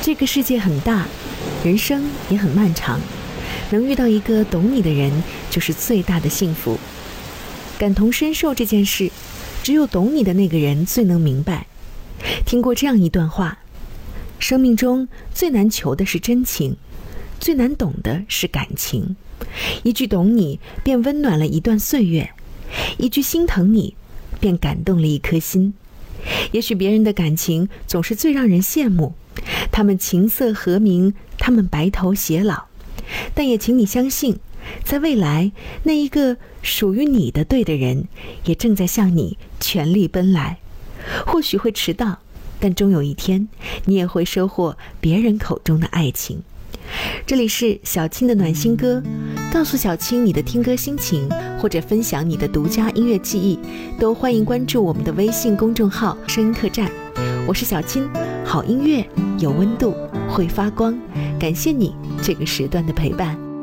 这个世界很大，人生也很漫长，能遇到一个懂你的人就是最大的幸福。感同身受这件事，只有懂你的那个人最能明白。听过这样一段话：生命中最难求的是真情，最难懂的是感情。一句懂你便温暖了一段岁月，一句心疼你便感动了一颗心。也许别人的感情总是最让人羡慕，他们琴瑟和鸣，他们白头偕老，但也请你相信，在未来那一个属于你的对的人也正在向你全力奔来。或许会迟到，但终有一天你也会收获别人口中的爱情。这里是小青的暖心歌，告诉小青你的听歌心情，或者分享你的独家音乐记忆，都欢迎关注我们的微信公众号声音客栈。我是小青，好音乐有温度，会发光。感谢你这个时段的陪伴。